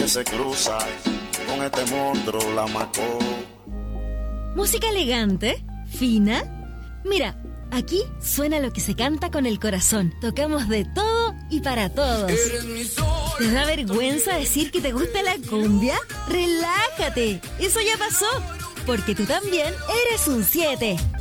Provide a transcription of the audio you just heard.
se cruza con este monstruo, la Macó. ¿Música elegante? ¿Fina? Mira, aquí suena lo que se canta con el corazón. Tocamos de todo y para todos. ¿Te da vergüenza decir que te gusta la cumbia? ¡Relájate! Eso ya pasó, porque tú también eres un 7.